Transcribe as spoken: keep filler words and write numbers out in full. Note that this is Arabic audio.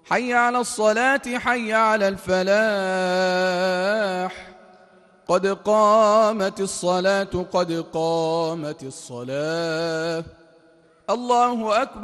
حي على الصلاة حي على الفلاح قد قامت الصلاة قد قامت الصلاة الله أكبر.